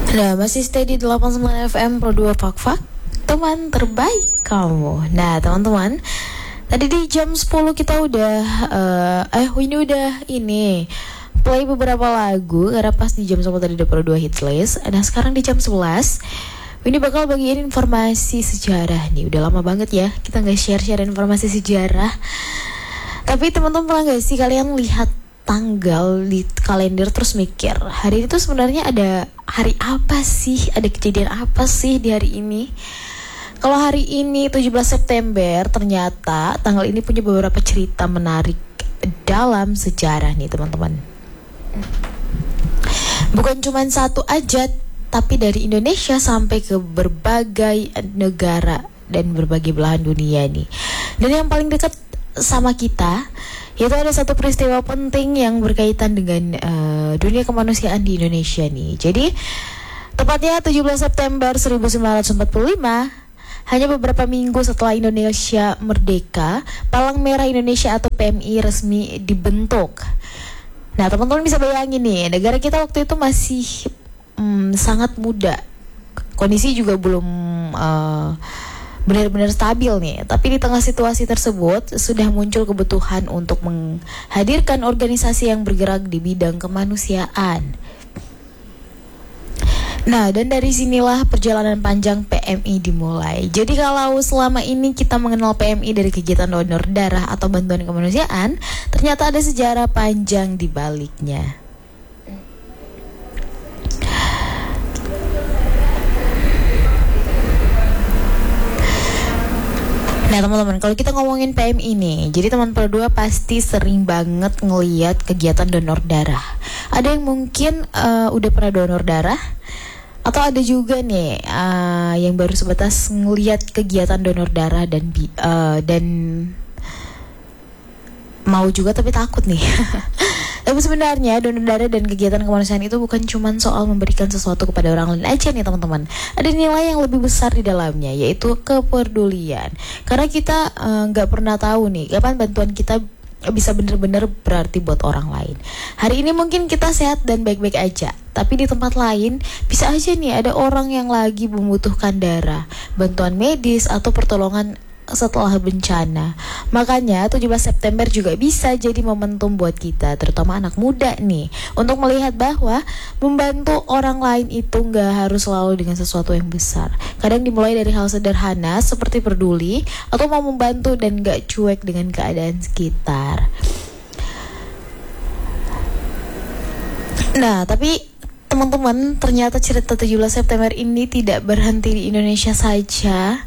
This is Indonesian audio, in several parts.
Nah, masih stay di 89 FM Pro 2 Fak teman terbaik kamu. Nah, teman-teman, tadi di jam 10 kita udah ini play beberapa lagu karena pas di jam 10 tadi udah Pro 2 hit list. Nah, sekarang di jam 11 ini bakal bagiin informasi sejarah nih. Udah lama banget ya kita nggak share informasi sejarah. Tapi teman-teman pernah nggak sih kalian lihat tanggal di kalender terus mikir hari itu sebenarnya ada hari apa sih, ada kejadian apa sih di hari ini? Kalau hari ini 17 September ternyata tanggal ini punya beberapa cerita menarik dalam sejarah nih teman-teman. Bukan cuma satu aja, tapi dari Indonesia sampai ke berbagai negara dan berbagai belahan dunia nih. Dan yang paling dekat sama kita yaitu ada satu peristiwa penting yang berkaitan dengan dunia kemanusiaan di Indonesia nih. Jadi tepatnya 17 September 1945, hanya beberapa minggu setelah Indonesia merdeka, Palang Merah Indonesia atau PMI resmi dibentuk. Nah, teman-teman bisa bayangin nih, negara kita waktu itu masih sangat muda. Kondisi juga belum benar-benar stabil nih. Tapi di tengah situasi tersebut sudah muncul kebutuhan untuk menghadirkan organisasi yang bergerak di bidang kemanusiaan. Nah, dan dari sinilah perjalanan panjang PMI dimulai. Jadi kalau selama ini kita mengenal PMI dari kegiatan donor darah atau bantuan kemanusiaan, ternyata ada sejarah panjang di baliknya. Nah teman-teman, kalau kita ngomongin PMI nih, jadi teman Pro 2 pasti sering banget ngeliat kegiatan donor darah. Ada yang mungkin udah pernah donor darah, atau ada juga nih yang baru sebatas ngeliat kegiatan donor darah dan mau juga tapi takut nih. Tapi sebenarnya donor darah dan kegiatan kemanusiaan itu bukan cuma soal memberikan sesuatu kepada orang lain aja nih teman-teman. Ada nilai yang lebih besar di dalamnya, yaitu kepedulian. Karena kita nggak pernah tahu nih kapan bantuan kita bisa benar-benar berarti buat orang lain. Hari ini mungkin kita sehat dan baik-baik aja, tapi di tempat lain bisa aja nih ada orang yang lagi membutuhkan darah, bantuan medis atau pertolongan setelah bencana. Makanya 17 September juga bisa jadi momentum buat kita, terutama anak muda nih, untuk melihat bahwa membantu orang lain itu gak harus selalu dengan sesuatu yang besar. Kadang dimulai dari hal sederhana seperti peduli atau mau membantu dan gak cuek dengan keadaan sekitar. Nah, tapi teman-teman, ternyata cerita 17 September ini tidak berhenti di Indonesia saja.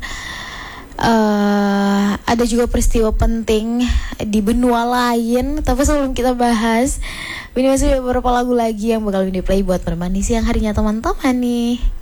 Ada juga peristiwa penting di benua lain. Tapi sebelum kita bahas, ini masih beberapa lagu lagi yang bakal di play buat menemani siang harinya teman-teman nih.